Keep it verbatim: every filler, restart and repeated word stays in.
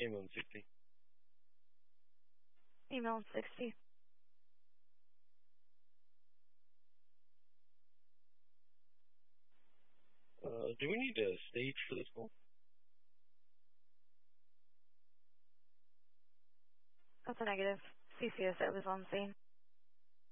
Email in sixty. Email in sixty. Uh, do we need a stage for this call? That's a negative. C C S O was on scene.